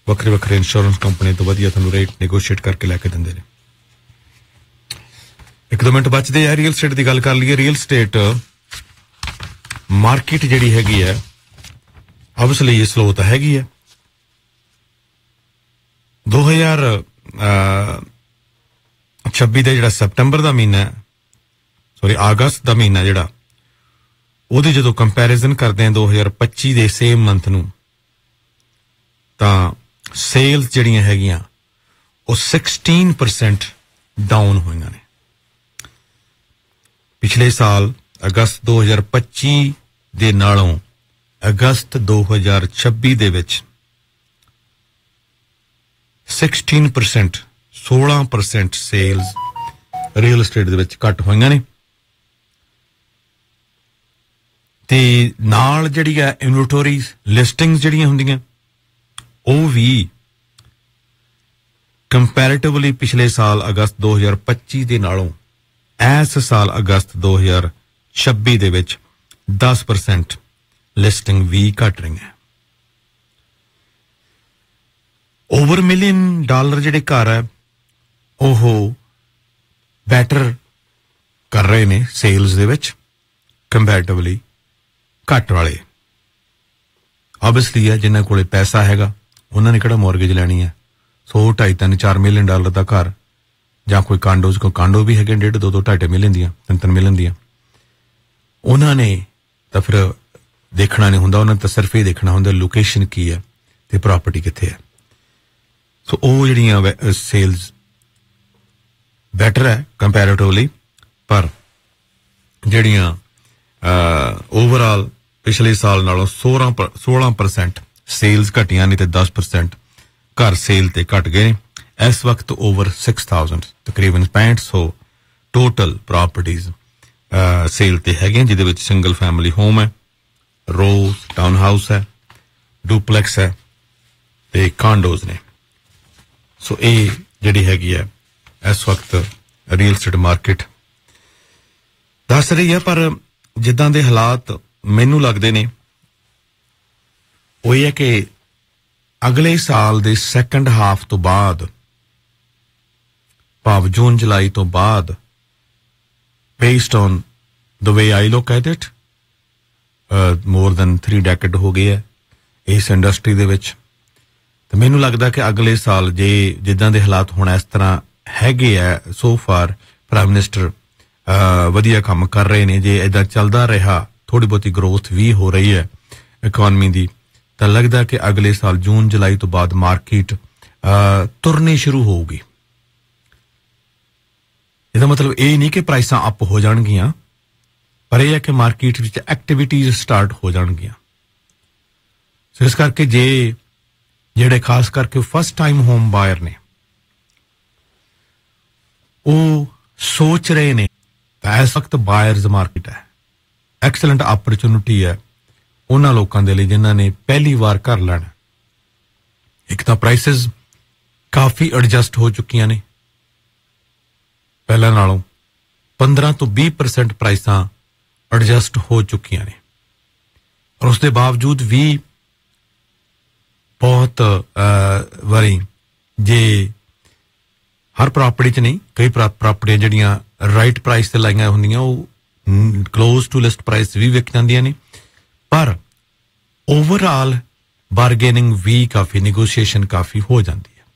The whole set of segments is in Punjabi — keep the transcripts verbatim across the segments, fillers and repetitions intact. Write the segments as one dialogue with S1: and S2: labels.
S1: ਵੱਖਰੇ ਵੱਖਰੇ ਇੰਸ਼ੋਰੈਂਸ ਕੰਪਨੀ ਤੋਂ ਵਧੀਆ ਤੁਹਾਨੂੰ ਰੇਟ ਨੈਗੋਸ਼ੀਏਟ ਕਰਕੇ ਲੈ ਕੇ ਦਿੰਦੇ ਨੇ। ਇੱਕ ਦੋ ਮਿੰਟ ਬਚਦੇ ਆ, ਰੀਅਲ ਸਟੇਟ ਦੀ ਗੱਲ ਕਰ ਲਈਏ। ਰੀਅਲ ਸਟੇਟ ਮਾਰਕੀਟ ਜਿਹੜੀ ਹੈਗੀ ਹੈ ਆਬਵੀਅਸਲੀ ਸਲੋ ਤਾਂ ਹੈਗੀ ਹੈ। ਦੋ ਹਜ਼ਾਰ ਛੱਬੀ ਦਾ ਜਿਹੜਾ ਸਤੰਬਰ ਦਾ ਮਹੀਨਾ ਸੋਰੀ ਅਗਸਤ ਦਾ ਮਹੀਨਾ ਜਿਹੜਾ, ਉਹਦੀ ਜਦੋਂ ਕੰਪੈਰੀਜ਼ਨ ਕਰਦੇ ਹਾਂ ਦੋ ਹਜ਼ਾਰ ਪੱਚੀ ਦੇ ਸੇਮ ਮੰਥ ਨੂੰ, ਤਾਂ ਸੇਲਸ ਜਿਹੜੀਆਂ ਹੈਗੀਆਂ ਉਹ ਸਿਕਸਟੀਨ ਪਰਸੈਂਟ ਡਾਊਨ ਹੋਈਆਂ ਨੇ। ਪਿਛਲੇ ਸਾਲ ਅਗਸਤ ਦੋ ਹਜ਼ਾਰ ਪੱਚੀ ਦੇ ਨਾਲੋਂ ਅਗਸਤ ਦੋ ਹਜ਼ਾਰ ਛੱਬੀ ਦੇ ਵਿੱਚ ਸਿਕਸਟੀਨ ਪਰਸੈਂਟ ਸੋਲਾਂ ਪਰਸੈਂਟ ਸੇਲਸ ਰੀਅਲ ਸਟੇਟ ਦੇ ਵਿੱਚ ਘੱਟ ਹੋਈਆਂ ਨੇ। ਤੇ ਨਾਲ ਜਿਹੜੀ ਹੈ ਇਨਵੈਂਟਰੀ ਲਿਸਟਿੰਗਸ ਜਿਹੜੀਆਂ ਹੁੰਦੀਆਂ ਉਹ ਵੀ ਕੰਪੈਰੀਟਿਵਲੀ ਪਿਛਲੇ ਸਾਲ ਅਗਸਤ ਦੋ ਹਜ਼ਾਰ ਪੱਚੀ ਦੇ ਨਾਲੋਂ ਇਸ ਸਾਲ ਅਗਸਤ ਦੋ ਹਜ਼ਾਰ ਛੱਬੀ ਦੇ ਵਿੱਚ ਦਸ ਪਰਸੈਂਟ ਲਿਸਟਿੰਗ ਵੀ ਘਟ ਰਹੀ ਹੈ। ਓਵਰ ਮਿਲੀਅਨ ਡਾਲਰ ਜਿਹੜੇ ਘਰ ਹੈ ਉਹ ਬੈਟਰ ਕਰ ਰਹੇ ਨੇ ਸੇਲਸ ਦੇ ਵਿੱਚ ਕੰਪੈਰੀਟਿਵਲੀ ਘੱਟ ਵਾਲੇ। ਆਬਵੀਅਸਲੀ ਹੈ ਜਿਨ੍ਹਾਂ ਕੋਲੇ ਪੈਸਾ ਹੈਗਾ ਉਹਨਾਂ ਨੇ ਕਿਹੜਾ ਮੌਰਗੇਜ ਲੈਣੀ ਹੈ। ਸੌ ਢਾਈ ਤਿੰਨ ਚਾਰ ਮਿਲੀਅਨ ਡਾਲਰ ਦਾ ਘਰ ਜਾਂ ਕੋਈ ਕਾਂਡੋਜ਼ ਕੋ ਕਾਂਡੋ ਵੀ ਹੈਗੇ ਡੇਢ ਦੋ ਦੋ ਢਾਈ ਢਾਈ ਮਿਲੀਅਨ ਦੀਆਂ ਤਿੰਨ ਤਿੰਨ ਮਿਲੀਅਨ ਦੀਆਂ, ਉਹਨਾਂ ਨੇ ਤਾਂ ਫਿਰ ਦੇਖਣਾ ਨਹੀਂ ਹੁੰਦਾ, ਉਹਨਾਂ ਨੇ ਤਾਂ ਸਿਰਫ ਇਹ ਦੇਖਣਾ ਹੁੰਦਾ ਲੋਕੇਸ਼ਨ ਕੀ ਹੈ ਤੇ ਪ੍ਰਾਪਰਟੀ ਕਿੱਥੇ ਹੈ। ਸੋ ਉਹ ਜਿਹੜੀਆਂ ਸੇਲਸ ਬੈਟਰ ਹੈ ਕੰਪੈਰੀਟਿਵਲੀ, ਪਰ ਜਿਹੜੀਆਂ ਓਵਰਆਲ ਪਿਛਲੇ ਸਾਲ ਨਾਲੋਂ ਸੋਲਾਂ ਸੋਲਾਂ ਪਰਸੈਂਟ ਸੇਲਸ ਘਟੀਆਂ ਨੇ ਤੇ ਦਸ ਪਰਸੈਂਟ ਘਰ ਸੇਲ ਤੇ ਘਟ ਗਏ। ਇਸ ਵਕਤ ਓਵਰ ਸਿਕਸ ਥਾਊਜ਼ੈਂਡ ਤਕਰੀਬਨ ਪੈਂਹਠ ਸੌ ਟੋਟਲ ਪ੍ਰਾਪਰਟੀਜ਼ ਸੇਲ ਤੇ ਹੈਗੀਆਂ, ਜਿਹਦੇ ਵਿੱਚ ਸਿੰਗਲ ਫੈਮਿਲੀ ਹੋਮ ਹੈ, ਰੋਜ਼ ਟਾਊਨ ਹਾਊਸ ਹੈ, ਡੁਪਲੈਕਸ ਹੈ ਤੇ ਕਾਂਡੋਜ਼ ਨੇ। ਸੋ ਇਹ ਜਿਹੜੀ ਹੈਗੀ ਹੈ ਇਸ ਵਕਤ ਰੀਅਲ ਸਟੇਟ ਮਾਰਕੀਟ ਦੱਸ ਰਹੀ ਹੈ। ਪਰ ਜਿੱਦਾਂ ਦੇ ਹਾਲਾਤ ਮੈਨੂੰ ਲੱਗਦੇ ਨੇ ਉਹ ਇਹ ਹੈ ਕਿ ਅਗਲੇ ਸਾਲ ਦੇ ਸੈਕੰਡ ਹਾਫ ਤੋਂ ਬਾਅਦ, ਭਾਵ ਜੂਨ ਜੁਲਾਈ ਤੋਂ ਬਾਅਦ, based on the way I look at it, more than three decade ਹੋ ਗਏ ਹੈ ਇਸ ਇੰਡਸਟਰੀ ਦੇ ਵਿੱਚ, ਤੇ ਮੈਨੂੰ ਲੱਗਦਾ ਕਿ ਅਗਲੇ ਸਾਲ ਜੇ ਜਿੱਦਾਂ ਦੇ ਹਾਲਾਤ ਹੁਣ ਇਸ ਤਰ੍ਹਾਂ ਹੈਗੇ ਹੈ, ਸੋ ਫਾਰ ਪ੍ਰਾਈਮ ਮਿਨਿਸਟਰ ਵਧੀਆ ਕੰਮ ਕਰ ਰਹੇ ਨੇ, ਜੇ ਏਦਾਂ ਚੱਲਦਾ ਰਿਹਾ ਥੋੜੀ ਬਹੁਤੀ ਗਰੋਥ ਵੀ ਹੋ ਰਹੀ ਹੈ ਇਕਨੋਮੀ ਦੀ, ਤਾਂ ਲੱਗਦਾ ਕਿ ਅਗਲੇ ਸਾਲ ਜੂਨ ਜੁਲਾਈ ਤੋਂ ਬਾਅਦ ਮਾਰਕੀਟ ਤੁਰਨੀ ਸ਼ੁਰੂ ਹੋਊਗੀ। ਇਹਦਾ ਮਤਲਬ ਇਹ ਨਹੀਂ ਕਿ ਪ੍ਰਾਈਸਾਂ ਅਪ ਹੋ ਜਾਣਗੀਆਂ, ਪਰ ਇਹ ਹੈ ਕਿ ਮਾਰਕੀਟ ਵਿੱਚ ਐਕਟੀਵਿਟੀਜ਼ ਸਟਾਰਟ ਹੋ ਜਾਣਗੀਆਂ। ਸੋ ਇਸ ਕਰਕੇ ਜੇ ਜਿਹੜੇ ਖਾਸ ਕਰਕੇ ਫਸਟ ਟਾਈਮ ਹੋਮ ਬਾਇਰ ਨੇ ਉਹ ਸੋਚ ਰਹੇ ਨੇ ਤਾਂ ਇਸ ਵਕਤ ਬਾਇਰਜ਼ ਮਾਰਕੀਟ ਹੈ, ਐਕਸਲੈਂਟ ਅਪਰਚੁਨਿਟੀ ਹੈ ਉਹਨਾਂ ਲੋਕਾਂ ਦੇ ਲਈ ਜਿਨ੍ਹਾਂ ਨੇ ਪਹਿਲੀ ਵਾਰ ਘਰ ਲੈਣਾ। ਇੱਕ ਤਾਂ ਪ੍ਰਾਈਸਿਸ ਕਾਫੀ ਐਡਜਸਟ ਹੋ ਚੁੱਕੀਆਂ ਨੇ, ਪਹਿਲਾਂ ਨਾਲੋਂ ਪੰਦਰਾਂ ਤੋਂ ਵੀਹ ਪਰਸੈਂਟ ਪ੍ਰਾਈਸਾਂ ਐਡਜਸਟ ਹੋ ਚੁੱਕੀਆਂ ਨੇ, ਔਰ ਉਸ ਦੇ ਬਾਵਜੂਦ ਵੀ ਬਹੁਤ ਵਾਰੀ ਜੇ ਹਰ ਪ੍ਰਾਪਰਟੀ 'ਚ ਨਹੀਂ, ਕਈ ਪ੍ਰਾਪਰਟੀਆਂ ਜਿਹੜੀਆਂ ਰਾਈਟ ਪ੍ਰਾਈਸ ਤੇ ਲਾਈਆਂ ਹੁੰਦੀਆਂ ਉਹ ਕਲੋਜ਼ ਟੂ ਲਿਸਟ ਪ੍ਰਾਈਸ ਵੀ ਵਿਕ ਜਾਂਦੀਆਂ ਨੇ, ਪਰ ਓਵਰਆਲ ਬਾਰਗੇਨਿੰਗ ਵੀ ਕਾਫੀ, ਨੈਗੋਸ਼ੀਏਸ਼ਨ ਕਾਫੀ ਹੋ ਜਾਂਦੀ ਹੈ।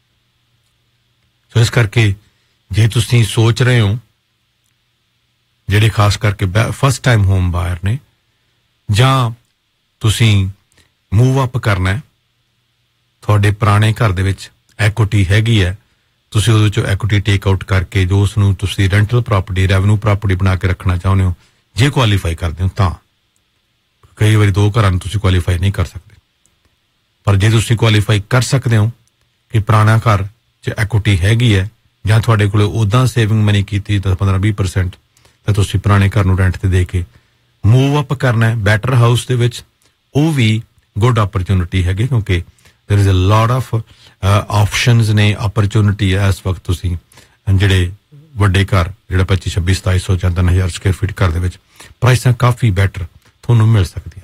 S1: ਸੋ ਇਸ ਕਰਕੇ ਜੇ ਤੁਸੀਂ ਸੋਚ ਰਹੇ ਹੋ, ਜਿਹੜੇ ਖਾਸ ਕਰਕੇ ਫਸਟ ਟਾਈਮ ਹੋਮ ਬਾਇਰ ਨੇ, ਜਾਂ ਤੁਸੀਂ ਮੂਵ ਅਪ ਕਰਨਾ, ਤੁਹਾਡੇ ਪੁਰਾਣੇ ਘਰ ਦੇ ਵਿੱਚ ਐਕੁਇਟੀ ਹੈਗੀ ਹੈ, ਤੁਸੀਂ ਉਹਦੇ ਚੋਂ ਐਕੁਇਟੀ ਟੇਕ ਆਊਟ ਕਰਕੇ ਜੋ ਉਸ ਨੂੰ ਤੁਸੀਂ ਰੈਂਟਲ ਪ੍ਰਾਪਰਟੀ, ਰੈਵਨਿਊ ਪ੍ਰਾਪਰਟੀ ਬਣਾ ਕੇ ਰੱਖਣਾ ਚਾਹੁੰਦੇ ਹੋ, ਜੇ ਕੁਆਲੀਫਾਈ ਕਰਦੇ ਹੋ ਤਾਂ। ਕਈ ਵਾਰੀ ਦੋ ਘਰਾਂ ਨੂੰ ਤੁਸੀਂ ਕੁਆਲੀਫਾਈ ਨਹੀਂ ਕਰ ਸਕਦੇ, ਪਰ ਜੇ ਤੁਸੀਂ ਕੁਆਲੀਫਾਈ ਕਰ ਸਕਦੇ ਹੋ ਕਿ ਪੁਰਾਣਾ ਘਰ 'ਚ ਐਕੁਇਟੀ ਹੈਗੀ ਹੈ, ਜਾਂ ਤੁਹਾਡੇ ਕੋਲ ਉੱਦਾਂ ਸੇਵਿੰਗ ਮਨੀ ਕੀਤੀ ਤਾਂ ਪੰਦਰਾਂ ਵੀਹ ਪਰਸੈਂਟ, ਤਾਂ ਤੁਸੀਂ ਪੁਰਾਣੇ ਘਰ ਨੂੰ ਰੈਂਟ ਤੇ ਦੇ ਕੇ ਮੂਵ ਅਪ ਕਰਨਾ ਹੈ ਬੈਟਰ ਹਾਊਸ ਦੇ ਵਿੱਚ, ਉਹ ਵੀ ਗੁੱਡ ਅਪਰਚੁਨਿਟੀ ਹੈਗੀ, ਕਿਉਂਕਿ there is a lot of options ਨੇ, ਅਪਰਚੁਨਿਟੀ ਹੈ ਇਸ ਵਕਤ। ਤੁਸੀਂ ਜਿਹੜੇ ਵੱਡੇ ਘਰ ਜਿਹੜਾ ਪੱਚੀ ਛੱਬੀ ਸਤਾਈ ਸੌ ਜਾਂ ਤਿੰਨ ਹਜ਼ਾਰ ਸਕੁਅਰ ਫੀਟ ਘਰ ਦੇ ਵਿੱਚ ਪ੍ਰਾਈਸਾਂ ਕਾਫੀ ਬੈਟਰ ਤੁਹਾਨੂੰ ਮਿਲ ਸਕਦੀਆਂ।